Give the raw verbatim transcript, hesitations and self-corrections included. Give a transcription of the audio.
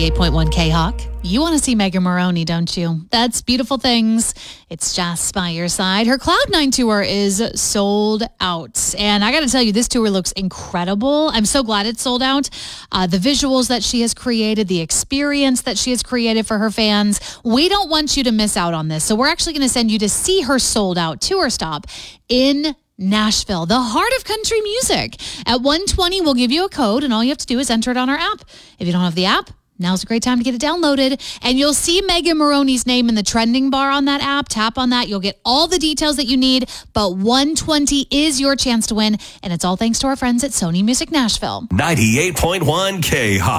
ninety-eight point one K-Hawk. You want to see Megan Moroney, don't you? That's Beautiful Things. It's Jazz by your side. Her Cloud nine tour is sold out. And I got to tell you, this tour looks incredible. I'm so glad it's sold out. Uh, the visuals that she has created, the experience that she has created for her fans. We don't want you to miss out on this. So we're actually going to send you to see her sold out tour stop in Nashville, the heart of country music. At one twenty, we'll give you a code, and all you have to do is enter it on our app. If you don't have the app, now's a great time to get it downloaded. And you'll see Megan Moroney's name in the trending bar on that app. Tap on that. You'll get all the details that you need. But one twenty is your chance to win. And it's all thanks to our friends at Sony Music Nashville. ninety-eight point one K-Hawk.